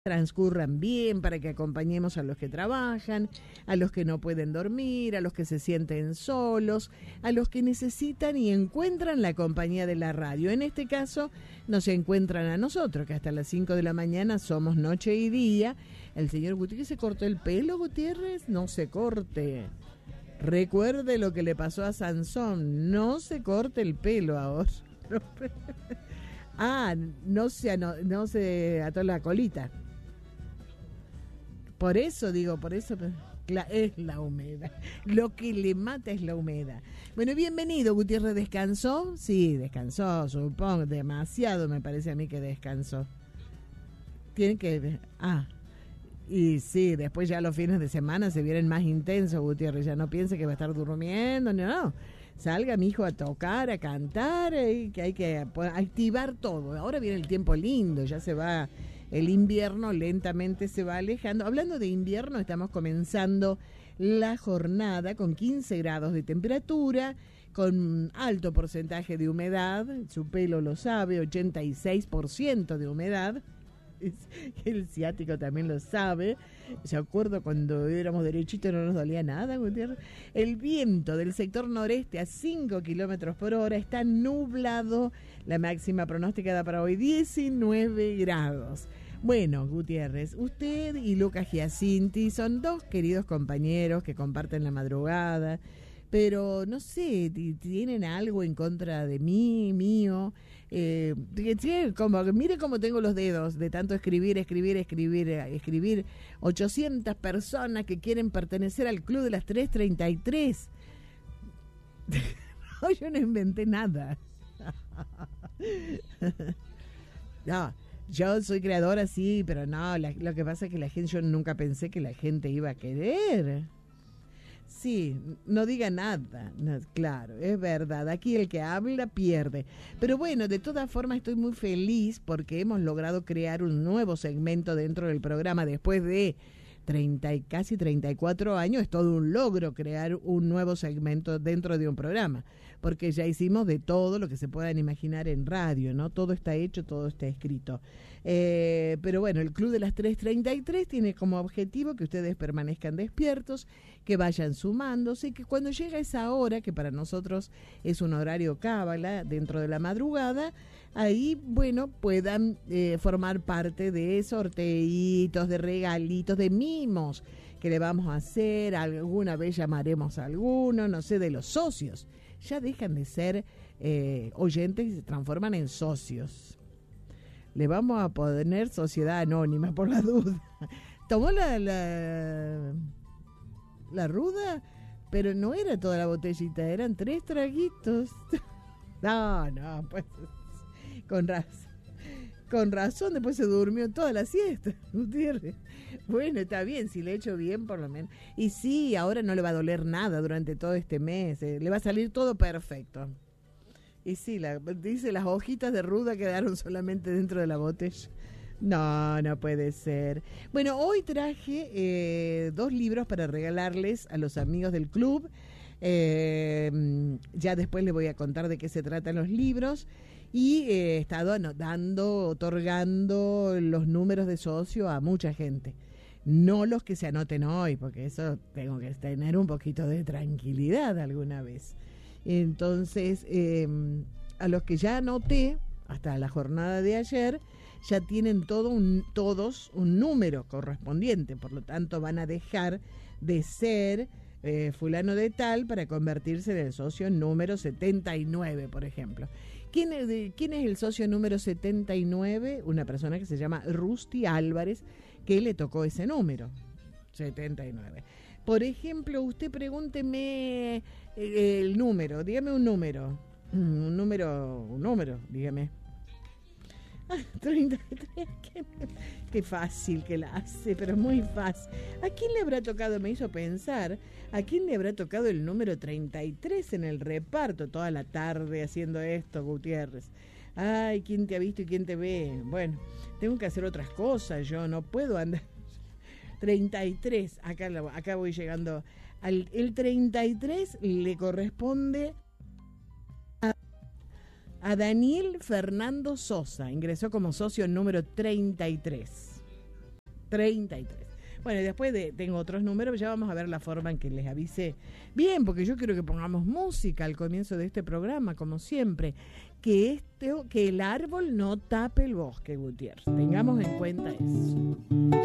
transcurran bien, para que acompañemos a los que trabajan, a los que no pueden dormir, a los que se sienten solos, a los que necesitan y encuentran la compañía de la radio. En este caso nos encuentran a nosotros, que hasta las 5 de la mañana somos noche y día. El señor Gutiérrez se cortó el pelo, Gutiérrez, no se corte. Recuerde lo que le pasó a Sansón, no se corte el pelo ahora. No se ató la colita. Por eso es la humedad. Lo que le mata es la humedad. Bueno, bienvenido, Gutiérrez. ¿Descansó? Sí, descansó, supongo. Demasiado me parece a mí que descansó. Tienen que... Y sí, después ya los fines de semana se vienen más intensos, Gutiérrez. Ya no piense que va a estar durmiendo, no. Salga, mi hijo, a tocar, a cantar, que hay que activar todo. Ahora viene el tiempo lindo, ya se va... El invierno lentamente se va alejando. Hablando de invierno, estamos comenzando la jornada con 15 grados de temperatura, con alto porcentaje de humedad. Su pelo lo sabe, 86% de humedad. El ciático también lo sabe. Se acuerdo cuando éramos derechitos no nos dolía nada, Gutiérrez. El viento del sector noreste a 5 kilómetros por hora, está nublado. La máxima pronosticada para hoy 19 grados. Bueno, Gutiérrez, usted y Lucas Giacinti son dos queridos compañeros que comparten la madrugada, pero no sé, tienen algo en contra de mío. Mire cómo tengo los dedos de tanto escribir. 800 personas que quieren pertenecer al Club de las 3:33. No, yo no inventé nada. No, yo soy creadora, sí, pero no, lo que pasa es que la gente, yo nunca pensé que la gente iba a querer. Sí, no diga nada, no, claro, es verdad, aquí el que habla pierde. Pero bueno, de todas formas estoy muy feliz porque hemos logrado crear un nuevo segmento dentro del programa después de casi 34 años. Es todo un logro crear un nuevo segmento dentro de un programa, porque ya hicimos de todo lo que se puedan imaginar en radio, ¿no? Todo está hecho, todo está escrito. Pero bueno, el Club de las 3:33 tiene como objetivo que ustedes permanezcan despiertos, que vayan sumándose y que cuando llega esa hora, que para nosotros es un horario cábala dentro de la madrugada, ahí, bueno, puedan formar parte de sorteitos, de regalitos, de mimos que le vamos a hacer. Alguna vez llamaremos a alguno, no sé, de los socios. Ya dejan de ser oyentes y se transforman en socios. Le vamos a poner sociedad anónima por la duda. Tomó la ruda, pero no era toda la botellita, eran 3 traguitos. No, pues con razón, después se durmió toda la siesta, Gutiérrez. Bueno, está bien, si le he hecho bien por lo menos. Y sí, ahora no le va a doler nada durante todo este mes, le va a salir todo perfecto. Y sí, dice, las hojitas de ruda quedaron solamente dentro de la botella. No puede ser. Bueno, hoy traje 2 libros para regalarles a los amigos del club. Ya después les voy a contar de qué se tratan los libros. Y he estado otorgando los números de socio a mucha gente. No los que se anoten hoy, porque eso tengo que tener un poquito de tranquilidad alguna vez. Entonces, a los que ya anoté, hasta la jornada de ayer, ya tienen todos un número correspondiente. Por lo tanto, van a dejar de ser fulano de tal para convertirse en el socio número 79, por ejemplo. ¿Quién es el socio número 79? Una persona que se llama Rusty Álvarez, que le tocó ese número, 79. Por ejemplo, usted pregúnteme el número, dígame un número. Un número, dígame. 33, qué fácil que la hace, pero muy fácil. ¿A quién le habrá tocado? Me hizo pensar, ¿a quién le habrá tocado el número 33 en el reparto toda la tarde haciendo esto, Gutiérrez? Ay, ¿quién te ha visto y quién te ve? Bueno, tengo que hacer otras cosas, yo no puedo andar. 33, acá voy llegando. El 33 le corresponde a Daniel Fernando Sosa, ingresó como socio número 33. 33. Bueno, y después tengo otros números, ya vamos a ver la forma en que les avise bien, porque yo quiero que pongamos música al comienzo de este programa, como siempre. Que el árbol no tape el bosque, Gutiérrez. Tengamos en cuenta eso.